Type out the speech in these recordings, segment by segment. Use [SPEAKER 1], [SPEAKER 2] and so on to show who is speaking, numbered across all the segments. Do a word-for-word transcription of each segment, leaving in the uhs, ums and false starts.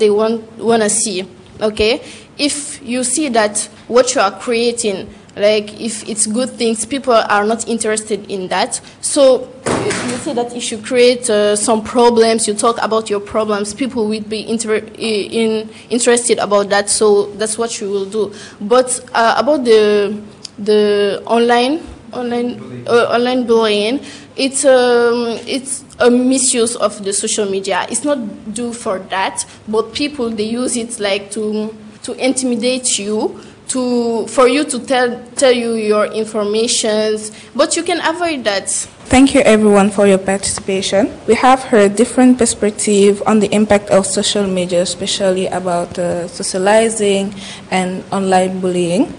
[SPEAKER 1] they want want to see. Okay, if you see that what you are creating, like if it's good things, people are not interested in that. So you see that if you create uh, some problems, you talk about your problems, people will be inter- in, interested about that. So that's what you will do. But uh, about the the online online uh, online bullying, it's um it's a misuse of the social media. It's not due for that, but people, they use it like to to intimidate you, to for you to tell tell you your informations, but you can avoid that.
[SPEAKER 2] Thank you everyone for your participation. We have heard different perspectives on the impact of social media, especially about uh, socializing and online bullying.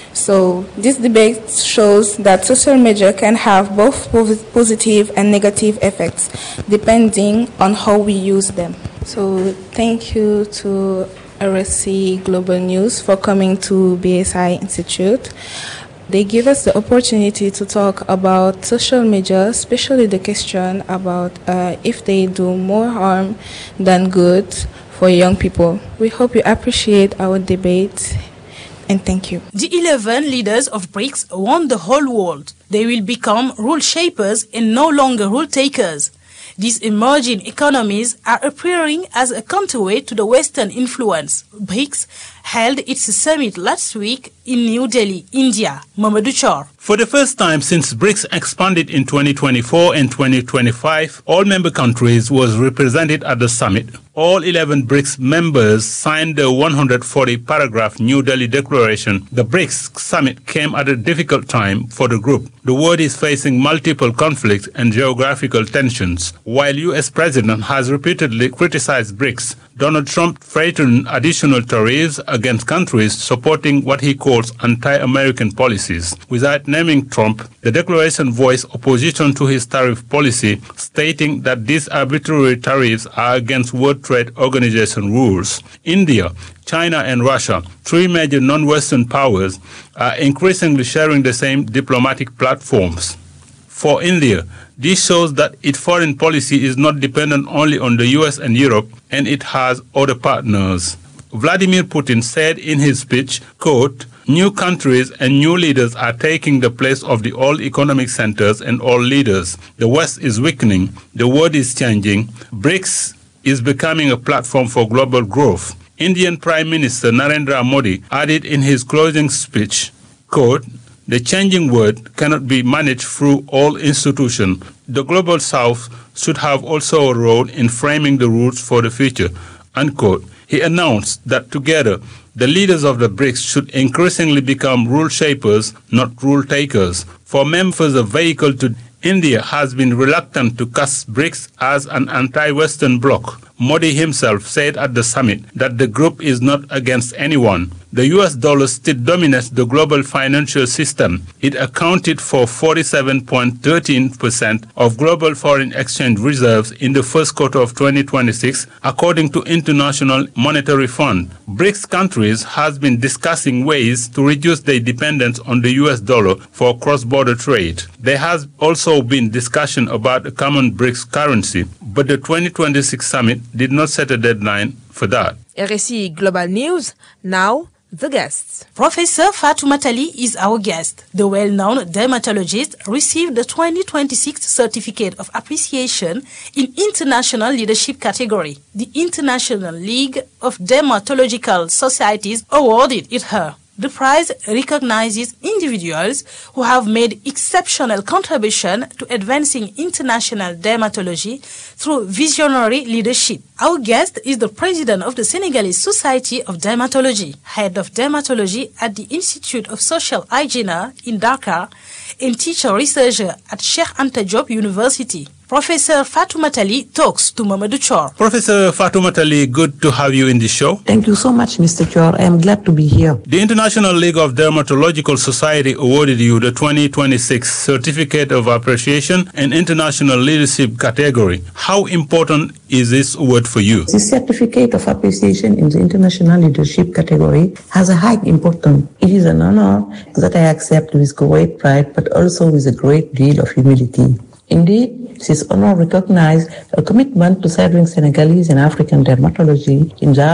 [SPEAKER 2] So this debate shows that social media can have both positive and negative effects depending on how we use them. So thank you to R S C Global News for coming to B S I Institute. They give us the opportunity to talk about social media, especially the question about uh, if they do more harm than good for young people. We hope you appreciate our debate. And thank you.
[SPEAKER 3] The eleven leaders of BRICS want the whole world. They will become rule shapers and no longer rule takers. These emerging economies are appearing as a counterweight to the Western influence. BRICS held its summit last week in New Delhi, India. Mamadou Chor.
[SPEAKER 4] For the first time since BRICS expanded in twenty twenty-four and twenty twenty-five, all member countries was represented at the summit. All eleven BRICS members signed the one hundred forty paragraph New Delhi Declaration. The BRICS summit came at a difficult time for the group. The world is facing multiple conflicts and geographical tensions. While U S President has repeatedly criticized BRICS, Donald Trump threatened additional tariffs against countries supporting what he calls anti-American policies. Without naming Trump, the declaration voiced opposition to his tariff policy, stating that these arbitrary tariffs are against World Trade Organization rules. India, China and Russia, three major non-Western powers, are increasingly sharing the same diplomatic platforms. For India, this shows that its foreign policy is not dependent only on the U S and Europe, and it has other partners. Vladimir Putin said in his speech, quote, "New countries and new leaders are taking the place of the old economic centers and old leaders. The West is weakening. The world is changing. BRICS is becoming a platform for global growth." Indian Prime Minister Narendra Modi added in his closing speech, quote, "The changing world cannot be managed through all institutions. The Global South should have also a role in framing the rules for the future," unquote. He announced that together, the leaders of the BRICS should increasingly become rule shapers, not rule takers. For members, a vehicle to India has been reluctant to cast BRICS as an anti-Western bloc. Modi himself said at the summit that the group is not against anyone. The U S dollar still dominates the global financial system. It accounted for forty-seven point one three percent of global foreign exchange reserves in the first quarter of twenty twenty-six, according to International Monetary Fund. BRICS countries has been discussing ways to reduce their dependence on the U S dollar for cross-border trade. There has also been discussion about a common BRICS currency, but the twenty twenty-six summit did not set a deadline for that.
[SPEAKER 5] R S C Global News, now the guests.
[SPEAKER 3] Professor Fatoumata Ly is our guest. The well-known dermatologist received the twenty twenty-six Certificate of Appreciation in International Leadership category. The International League of Dermatological Societies awarded it her. The prize recognizes individuals who have made exceptional contribution to advancing international dermatology through visionary leadership. Our guest is the president of the Senegalese Society of Dermatology, head of dermatology at the Institute of Social Hygiene in Dakar, and teacher researcher at Cheikh Anta Diop University. Professor Fatoumata Ly talks to Mamadou Chor.
[SPEAKER 4] Professor Fatoumata Ly, good to have you in the show.
[SPEAKER 6] Thank you so much, Mister Chor. I am glad to be here.
[SPEAKER 4] The International League of Dermatological Society awarded you the twenty twenty-six Certificate of Appreciation in International Leadership category. How important is this award for you?
[SPEAKER 6] The Certificate of Appreciation in the International Leadership category has a high importance. It is an honor that I accept with great pride, but also with a great deal of humility. Indeed, this honor recognizes a commitment to serving Senegalese and African dermatology in